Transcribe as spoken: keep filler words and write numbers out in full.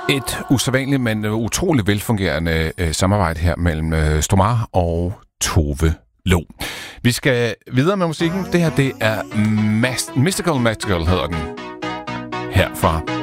Et usædvanligt, men utroligt velfungerende øh, samarbejde her mellem øh, Stomare og Tove Lo. Vi skal videre med musikken. Det her, det er Mas- Mystical Magical, hedder den. Her fra